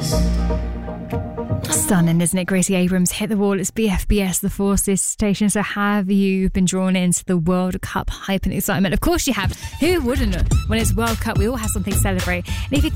Stunning, isn't it? Gracie Abrams, Hit the Wall. It's BFBS, the Forces station. So have you been drawn into the World Cup hype and excitement? Of course you have. Who wouldn't? When it's World Cup, we all have something to celebrate. And if you think